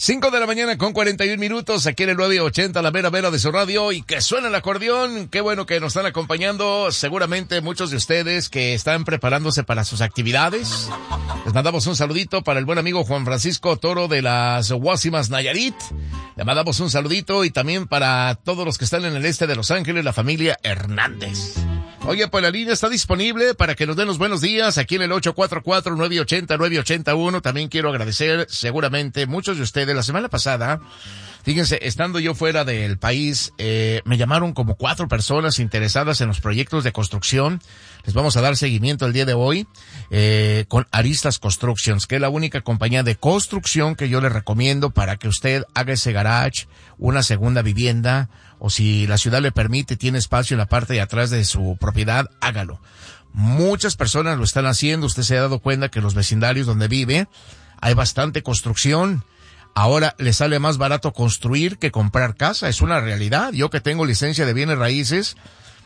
5 de la mañana con 41 minutos, aquí en el 980, la mera de su radio, y que suena el acordeón. Qué bueno que nos están acompañando, seguramente muchos de ustedes que están preparándose para sus actividades. Les mandamos un saludito para el buen amigo Juan Francisco Toro de las Guasimas Nayarit. Le mandamos un saludito y también para todos los que están en el este de Los Ángeles, la familia Hernández. Oye, pues la línea está disponible para que nos den los buenos días aquí en el 844-980-981. También quiero agradecer seguramente muchos de ustedes. La semana pasada, fíjense, estando yo fuera del país, me llamaron como 4 personas interesadas en los proyectos de construcción. Les vamos a dar seguimiento el día de hoy con Aristas Constructions, que es la única compañía de construcción que yo le recomiendo para que usted haga ese garage, una segunda vivienda, o si la ciudad le permite, tiene espacio en la parte de atrás de su propiedad, hágalo. Muchas personas lo están haciendo. Usted se ha dado cuenta que en los vecindarios donde vive hay bastante construcción. Ahora le sale más barato construir que comprar casa. Es una realidad. Yo que tengo licencia de bienes raíces,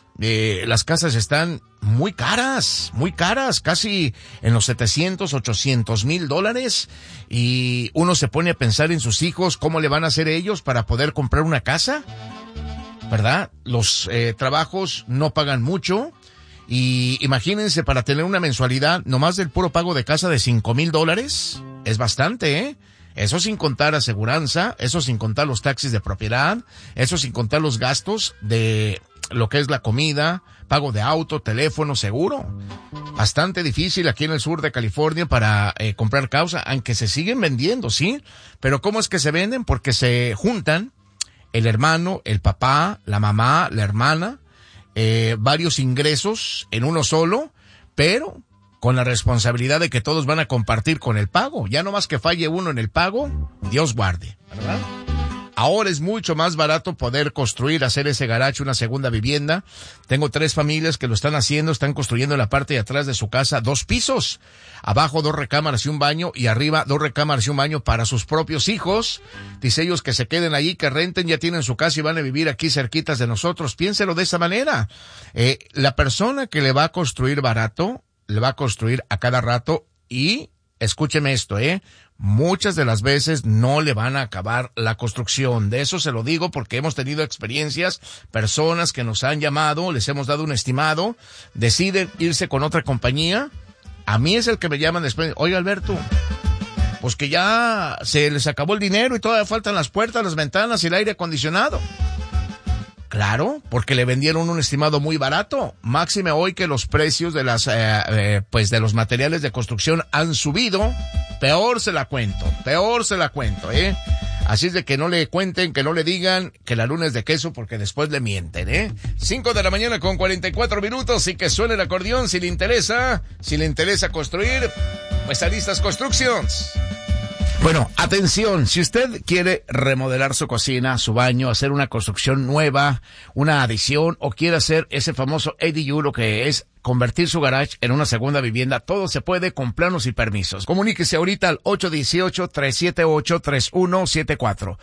las casas están muy caras, casi en los 700, 800 mil dólares. Y uno se pone a pensar en sus hijos, cómo le van a hacer ellos para poder comprar una casa, ¿verdad? Los trabajos no pagan mucho. Y imagínense, para tener una mensualidad nomás del puro pago de casa de $5,000, es bastante, ¿eh? Eso sin contar aseguranza, eso sin contar los taxis de propiedad, eso sin contar los gastos de lo que es la comida, pago de auto, teléfono, seguro. Bastante difícil aquí en el sur de California para comprar casa, aunque se siguen vendiendo, ¿sí? Pero ¿cómo es que se venden? Porque se juntan el hermano, el papá, la mamá, la hermana, varios ingresos en uno solo, pero con la responsabilidad de que todos van a compartir con el pago. Ya no más que falle uno en el pago, Dios guarde, ¿verdad? Ahora es mucho más barato poder construir, hacer ese garage, una segunda vivienda. Tengo 3 familias que lo están haciendo, están construyendo en la parte de atrás de su casa 2 pisos. Abajo 2 recámaras y un baño, y arriba 2 recámaras y un baño para sus propios hijos. Dice ellos que se queden allí, que renten, ya tienen su casa y van a vivir aquí cerquitas de nosotros. Piénselo de esa manera. La persona que le va a construir barato, le va a construir a cada rato, y escúcheme esto, muchas de las veces no le van a acabar la construcción. De eso se lo digo porque hemos tenido experiencias, personas que nos han llamado, les hemos dado un estimado, deciden irse con otra compañía. A mí es el que me llaman después, oye Alberto, pues que ya se les acabó el dinero y todavía faltan las puertas, las ventanas y el aire acondicionado. Claro, porque le vendieron un estimado muy barato. Máxime hoy que los precios de las, de los materiales de construcción han subido. Peor se la cuento, Así es de que no le cuenten, que no le digan que la luna es de queso, porque después le mienten, 5 de la mañana con 44 minutos, y que suene el acordeón si le interesa construir, pues Aristas Constructions. Bueno, atención, si usted quiere remodelar su cocina, su baño, hacer una construcción nueva, una adición, o quiere hacer ese famoso ADU, lo que es convertir su garage en una segunda vivienda, todo se puede con planos y permisos. Comuníquese ahorita al 818-378-3174.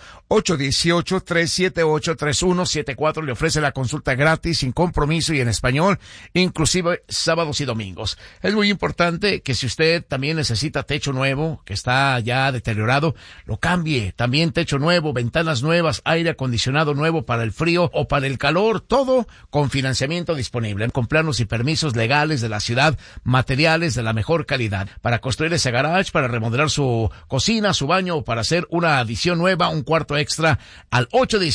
818-378-3174. Le ofrece la consulta gratis, sin compromiso y en español, inclusive sábados y domingos. Es muy importante que si usted también necesita techo nuevo, que está ya deteriorado, lo cambie. También techo nuevo, ventanas nuevas, aire acondicionado nuevo para el frío o para el calor, todo con financiamiento disponible, con planos y permisos legales de la ciudad, materiales de la mejor calidad, para construir ese garage, para remodelar su cocina, su baño, o para hacer una adición nueva, un cuarto extra, al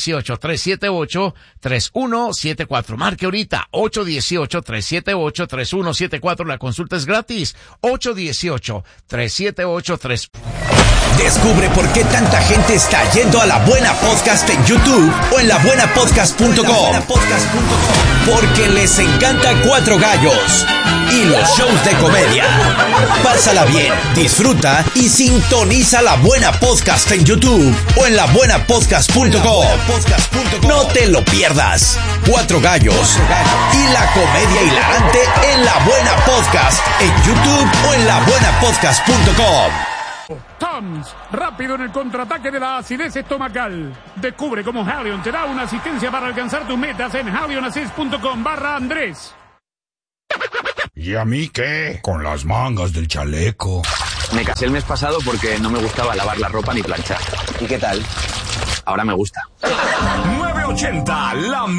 818-378-3174. Marque ahorita, 818-378-3174. La consulta es gratis, 818-378-3... Descubre por qué tanta gente está yendo a La Buena Podcast en YouTube o en labuenapodcast.com. Porque les encanta Cuatro Gallos y los shows de comedia. Pásala bien, disfruta y sintoniza La Buena Podcast en YouTube o en labuenapodcast.com. No te lo pierdas. Cuatro Gallos y la comedia hilarante en La Buena Podcast en YouTube o en labuenapodcast.com. Tums, rápido en el contraataque de la acidez estomacal. Descubre cómo Halion te da una asistencia para alcanzar tus metas en halionassist.com/Andrés. ¿Y a mí qué? Con las mangas del chaleco. Me casé el mes pasado porque no me gustaba lavar la ropa ni planchar. ¿Y qué tal? Ahora me gusta. 980, la